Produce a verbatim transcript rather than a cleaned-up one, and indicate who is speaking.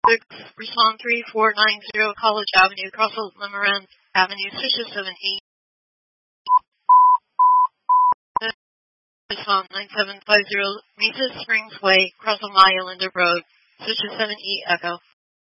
Speaker 1: six, respond three four nine zero, College Avenue, Crossville, Limerence Avenue, switches seven eight. Respond nine seven five zero, Mesa Springs Way, Crossville, Maya, Linder Road, switches seven eight, Echo.